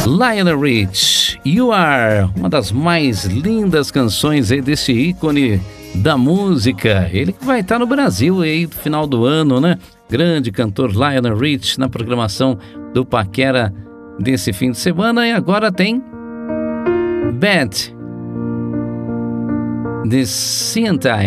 Lionel Rich, You Are, uma das mais lindas canções aí desse ícone da música. Ele que vai estar no Brasil aí no final do ano, né? Grande cantor Lionel Rich na programação do Paquera desse fim de semana. E agora tem Bad de Cinta.